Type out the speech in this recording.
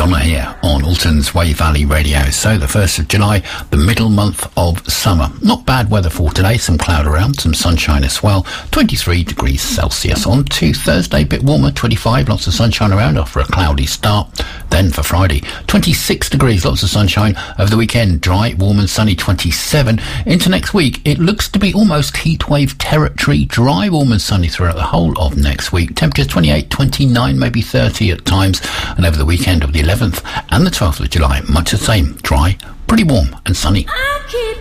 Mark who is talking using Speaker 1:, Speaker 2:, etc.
Speaker 1: Donna here on Alton's Way Valley Radio. So the 1st of July, the middle month of summer. Not bad weather for today, some cloud around, some sunshine as well. 23 degrees Celsius. On to Thursday, a bit warmer, 25, lots of sunshine around after a cloudy start. Then for Friday, 26 degrees, lots of sunshine. Over the weekend, dry, warm and sunny, 27. Into next week, it looks to be almost heatwave territory, dry, warm and sunny throughout the whole of next week. Temperatures 28, 29, maybe 30 at times. And over the weekend of the 11th and the 12th of July, much the same, dry, pretty warm and sunny.
Speaker 2: I keep